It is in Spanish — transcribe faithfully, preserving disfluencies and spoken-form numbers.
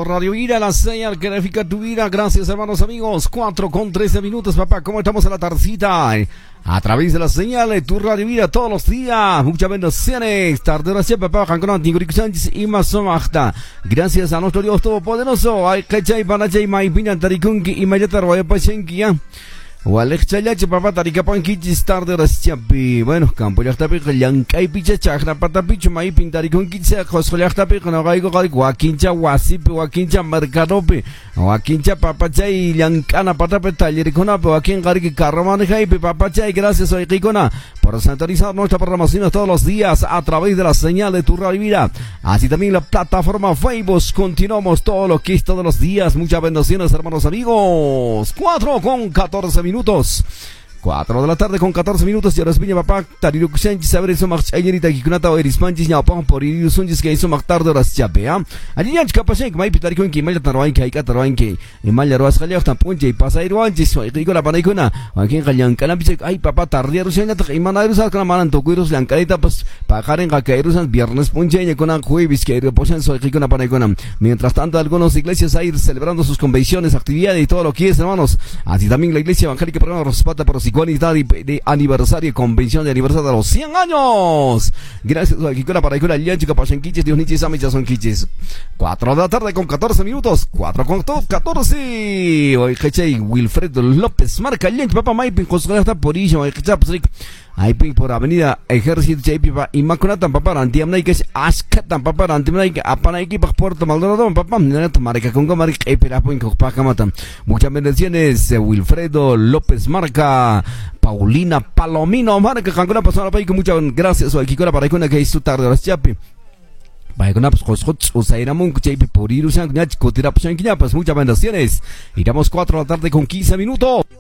Radio Vida, la señal que edifica tu vida. Gracias, hermanos amigos. cuatro con trece minutos, papá. ¿Cómo estamos en la tardecita? A través de la señal de tu Radio Vida todos los días. Muchas bendiciones. Tarde oración, papá. Y más gracias a nuestro Dios Todopoderoso. Ay, cachay, panachay, maipinan, tarikunki, y mayatar, guayapachenki, Walek chalache papa tarika pankichis tarde raschapi. Bueno, campo llaqtapi llankay picha chaqna patapichu mai pintari con kitsa josqllaqtapi qanaqayku qari wakincha wasipi wakincha mercadopi wakincha papachay llankana patapi tallerikunapi wakin qari carro manejaypi papachay. Gracias oiqikuna por sintonizar nuestra programación todos los días a través de la señal de tu Radio Vida, así también la plataforma Facebook. Continuamos todo lo que es todos los días. Muchas bendiciones, hermanos amigos. cuatro con catorce minutos. cuatro de la tarde con catorce minutos. Y ahora es papá. Tariru Kushanchi saber eso más ayenita Kikunata o Erispanchis Yapon por ir Sunjis que hizo más tarde horas chapea. Allí ya capacen que mai pitarikun que maya tarwain que hay catarwain que en maya roas galleos tampunche y pasa ir wanchis o y con la panicuna. Aquí gallan canapis ay papá tarde rusena y manarusas con la manan tocuiros lancarita pues pajaren gacairusas viernes punche con la jueves que reposan so y con la panicuna. Mientras tanto algunas iglesias a ir celebrando sus convenciones, actividades y todo lo que es, hermanos. Así también la iglesia evangélica programa Rospata por igualdad de aniversario, convención de aniversario de los cien años. Gracias a Kikura para Kikura Lianchica Pashenkiches, Dios Nichis, Amichas son Kiches. cuatro de la tarde con catorce minutos. cuatro con catorce. Hoy Hechay Wilfredo López Marca Lianch, Papa Maipin, José Porillo, Hechapsrik. Ahí por avenida Ejército Chaypipa y Macunatan papá antiamnaike askatan papá antiamnaike apanaiki pa Puerto Maldonado papá marica con marica epirapo en Copacamata. Muchas bendiciones Wilfredo López Marca, Paulina Palomino Marca Cancuna pasó para que muchas gracias a Kikora para que hizo tarde horas chapi. Vaya con apps hotskots usairamun kuchaypi por ir usando ñach kotira pues muchas bendiciones. Iramos cuatro de la tarde con quince minutos.